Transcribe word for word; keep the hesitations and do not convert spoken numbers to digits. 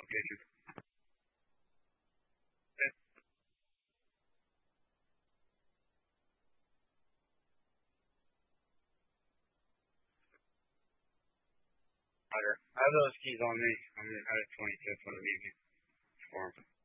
location. Okay. Roger. I have those keys on me. I'm at twenty-fifth when I'm leaving for 'em.